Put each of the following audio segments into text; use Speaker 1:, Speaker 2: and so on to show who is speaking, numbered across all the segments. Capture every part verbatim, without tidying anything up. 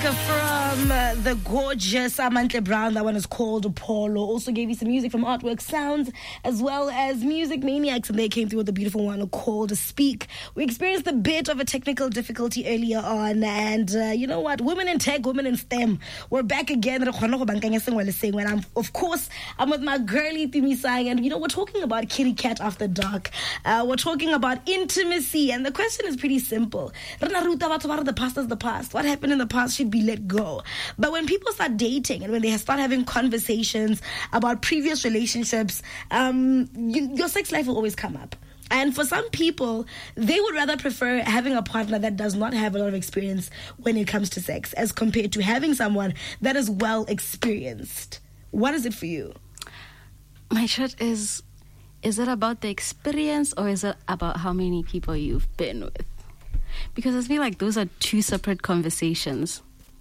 Speaker 1: from uh, the gorgeous Amantle Brown. That one is called Polo. Also gave you some music from Artwork Sounds, as well as Music Maniacs, and they came through with a beautiful one called Speak. We experienced a bit of a technical difficulty earlier on, and uh, you know what? Women in tech, women in STEM. We're back again. And I'm, of course, I'm with my girly Timisang, and you know, we're talking about Kitty Cat After Dark. Uh, we're talking about intimacy, and the question is pretty simple. The past is the past. What happened in the past should be let go. But when people start dating and when they start having conversations about previous relationships, um, you, your sex life will always come up. And for some people, they would rather prefer having a partner that does not have a lot of experience when it comes to sex as compared to having someone that is well experienced. What is it for you?
Speaker 2: My shot is, is it about the experience or is it about how many people you've been with? Because I feel like those are two separate conversations.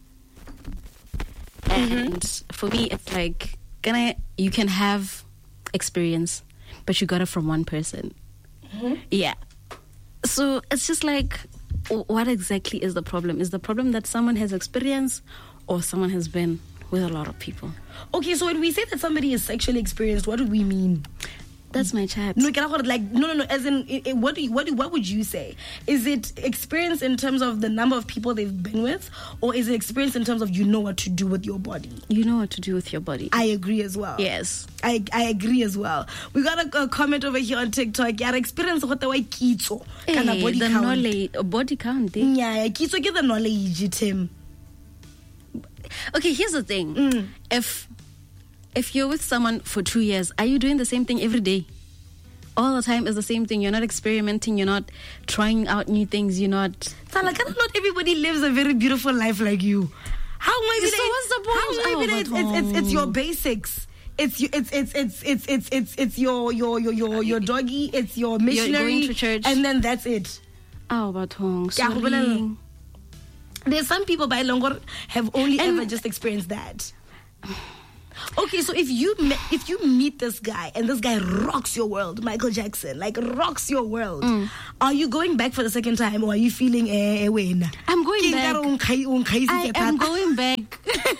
Speaker 2: Mm-hmm. And for me, it's like, can I, you can have experience, but you got it from one person. Mm-hmm. Yeah. So it's just like, what exactly is the problem? Is the problem that someone has experience or someone has been with a lot of people?
Speaker 1: Okay, so when we say that somebody is sexually experienced, what do we mean?
Speaker 2: That's my chat.
Speaker 1: No, like no, no, no. As in, it, it, what do you, what do, what would you say? Is it experience in terms of the number of people they've been with, or is it experience in terms of you know what to do with your body?
Speaker 2: You know what to do with your body.
Speaker 1: I agree as well.
Speaker 2: Yes,
Speaker 1: I I agree as well. We got a, a comment over here on TikTok. Yeah, experience what the way kitso
Speaker 2: kind of body the count. Knowledge, body count. Eh?
Speaker 1: Yeah, kitso get the knowledge, Tim.
Speaker 2: Okay, here's the thing. Mm. If If you're with someone for two years, are you doing the same thing every day? All the time is the same thing. You're not experimenting. You're not trying out new things. You're not...
Speaker 1: Like, not everybody lives a very beautiful life like you. How maybe
Speaker 2: so what's the point?
Speaker 1: How maybe oh, it's, it's, it's, it's your basics. It's it's it's it's it's it's it's it's your your your your your doggy. It's your missionary.
Speaker 2: You're going to church,
Speaker 1: and then that's it.
Speaker 2: Oh, but sorry.
Speaker 1: There's some people by longer have only and ever just experienced that. Okay, so if you me- if you meet this guy and this guy rocks your world, Michael Jackson, like rocks your world, mm. are you going back for the second time, or are you feeling a eh, win?
Speaker 2: I'm going back. I am going back.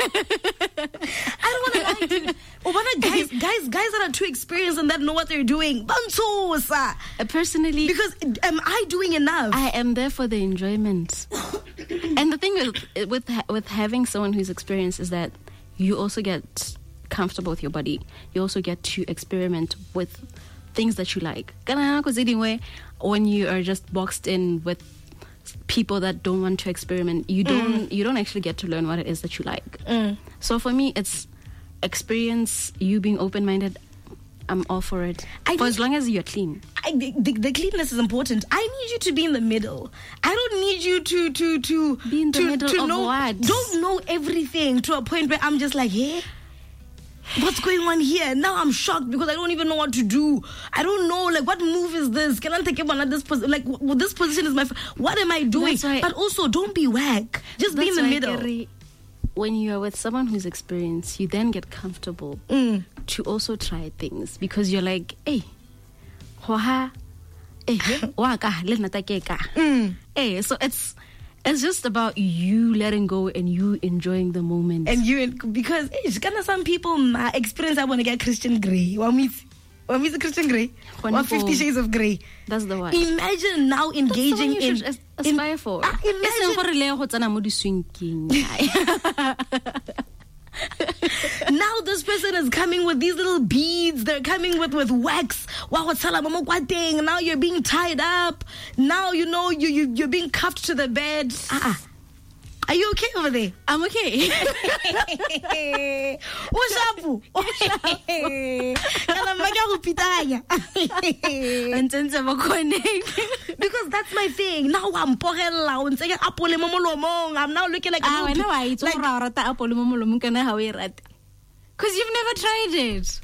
Speaker 1: I don't want to lie to you. Oh, guys, guys, guys that are too experienced and that know what they're doing. Uh,
Speaker 2: Personally,
Speaker 1: because am I doing enough?
Speaker 2: I am there for the enjoyment. And the thing with with with having someone who's experienced is that you also get comfortable with your body. You also get to experiment with things that you like. When you are just boxed in with people that don't want to experiment, you don't mm. you don't actually get to learn what it is that you like. Mm. So for me, it's experience, you being open-minded. I'm all for it. I for need, as long as you're clean.
Speaker 1: I, the, the cleanliness is important. I need you to be in the middle. I don't need you to to to
Speaker 2: be in the
Speaker 1: to,
Speaker 2: middle
Speaker 1: to
Speaker 2: of
Speaker 1: know,
Speaker 2: what?
Speaker 1: Don't know everything to a point where I'm just like, hey, what's going on here? Now I'm shocked because I don't even know what to do. I don't know, like, what move is this? Can I take him on this position? Like, well, this position is my. F- what am I doing? But also, don't be whack. Just be in the middle. Gary,
Speaker 2: when you are with someone who's experienced, you then get comfortable mm. to also try things because you're like, hey, hoa, hey, waka, mm. Hey, so it's. It's just about you letting go and you enjoying the moment.
Speaker 1: And you, because it's kind of some people my experience. I want to get Christian Grey. What means, what means Christian Grey? What Fifty Shades of Grey?
Speaker 2: That's the one.
Speaker 1: Imagine now engaging
Speaker 2: That's the one you
Speaker 1: in.
Speaker 2: Should aspire in, for.
Speaker 1: Uh, now this person is coming with these little beads. They're coming with, with wax. Now you're being tied up. Now you know you, you you're being cuffed to the bed. Uh-uh. Are you okay over there?
Speaker 2: I'm okay.
Speaker 1: What's up? Because that's my thing. Now I'm porella. I'm now looking like
Speaker 2: ah, I know why it's like because you've never tried it.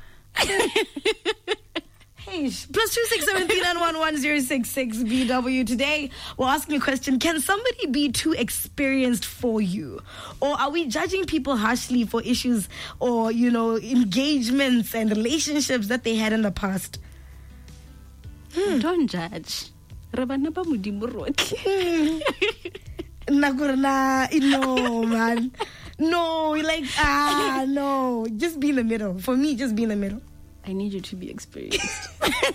Speaker 1: Hey, plus two six seven three nine one one zero six six B W. Today we're asking a question: can somebody be too experienced for you, or are we judging people harshly for issues or you know engagements and relationships that they had in the past?
Speaker 2: Hmm. Don't judge.
Speaker 1: Nagurna, no, man. No, like, ah, no. Just be in the middle. For me, just be in the middle.
Speaker 2: I need you to be experienced.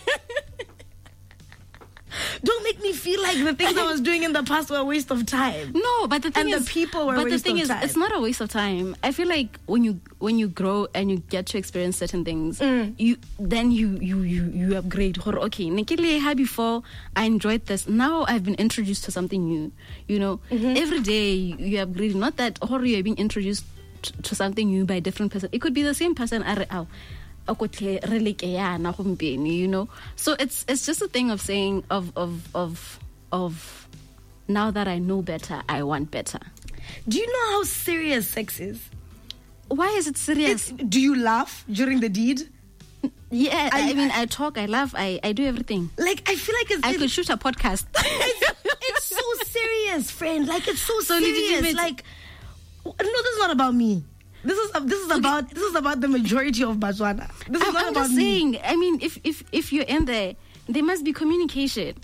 Speaker 1: Don't make me feel like the things I was doing in the past were a waste of time.
Speaker 2: No, but the thing
Speaker 1: and
Speaker 2: is,
Speaker 1: the people were
Speaker 2: but
Speaker 1: a waste
Speaker 2: the thing
Speaker 1: of
Speaker 2: is,
Speaker 1: time.
Speaker 2: it's not a waste of time. I feel like when you when you grow and you get to experience certain things,
Speaker 1: Mm.
Speaker 2: you then you you you you upgrade. Or, okay, Nikili had before I enjoyed this. Now I've been introduced to something new. You know,
Speaker 1: Mm-hmm.
Speaker 2: every day you upgrade. Not that or you're being introduced to, to something new by a different person. It could be the same person. You know, so it's it's just a thing of saying of of of of now that I know better, I want better.
Speaker 1: Do you know how serious sex is?
Speaker 2: Why is it serious?
Speaker 1: It's, do you laugh during the deed?
Speaker 2: Yeah,
Speaker 1: I-
Speaker 2: I, mean, I talk, I laugh, I, I do everything.
Speaker 1: Like, I feel like it's...
Speaker 2: I
Speaker 1: it's,
Speaker 2: could shoot a podcast.
Speaker 1: it's, it's so serious, friend. Like, it's so,
Speaker 2: So
Speaker 1: serious.
Speaker 2: legitimate.
Speaker 1: Like, no, this is not about me. This is this is about this is about the majority of Botswana. This is
Speaker 2: I'm,
Speaker 1: not
Speaker 2: I'm
Speaker 1: about
Speaker 2: just
Speaker 1: me.
Speaker 2: saying. I mean, if if if you're in there, there must be communication.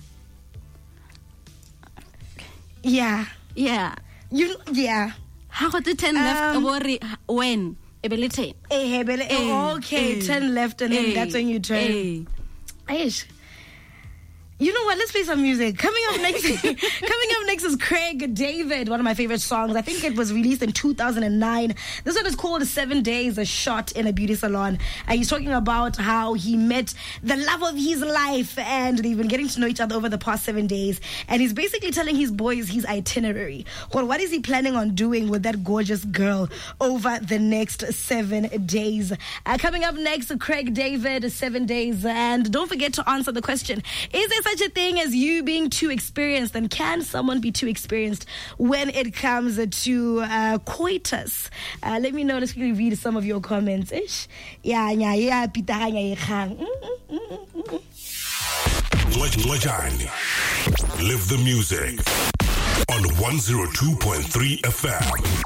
Speaker 1: Yeah,
Speaker 2: Yeah.
Speaker 1: you yeah.
Speaker 2: How got the ten
Speaker 1: Um,
Speaker 2: left? Worry when? Ability.
Speaker 1: Eh, hey, bele- oh, okay,
Speaker 2: eh,
Speaker 1: ten left, and then
Speaker 2: eh,
Speaker 1: that's when you turn.
Speaker 2: eh.
Speaker 1: Aish. You know what? Let's play some music. Coming up next, coming up next is Craig David, one of my favorite songs. I think it was released in two thousand nine. This one is called Seven Days, a Shot in a Beauty Salon. And he's talking about how he met the love of his life and they've been getting to know each other over the past seven days. And he's basically telling his boys his itinerary. Well, what is he planning on doing with that gorgeous girl over the next seven days? Uh, coming up next, Craig David, Seven Days. And don't forget to answer the question, is there such a thing as you being too experienced, and can someone be too experienced when it comes to uh, coitus? Uh, let me know. Let's quickly read some of your comments. Ish. Yeah, yeah, yeah. Pitaganya ikhang. Mm, mm, mm, mm,
Speaker 3: mm. Live the music on one oh two point three F M.